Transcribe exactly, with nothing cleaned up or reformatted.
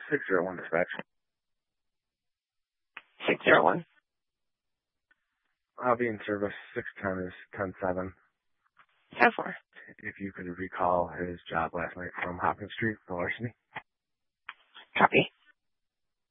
six zero one dispatch. six zero one. I'll be in service. six ten is ten seven. ten four. If you could recall his job last night from Hopkins Street, the larceny. Copy.